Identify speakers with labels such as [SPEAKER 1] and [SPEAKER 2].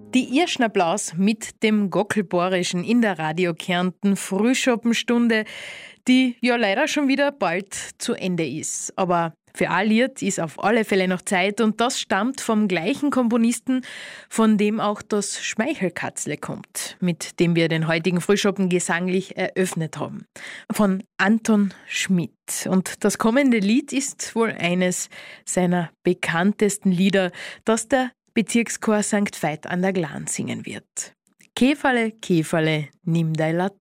[SPEAKER 1] Die ersten Applaus mit dem Gockelbohrischen in der Radio Kärnten Frühschoppenstunde, die ja leider schon wieder bald zu Ende ist. Aber für ein Lied ist auf alle Fälle noch Zeit und das stammt vom gleichen Komponisten, von dem auch das Schmeichelkatzle kommt, mit dem wir den heutigen Frühschoppen gesanglich eröffnet haben. Von Anton Schmidt. Und das kommende Lied ist wohl eines seiner bekanntesten Lieder, das der Bezirkschor St. Veit an der Glan singen wird. Käferle, Käferle, nimm dein Latte.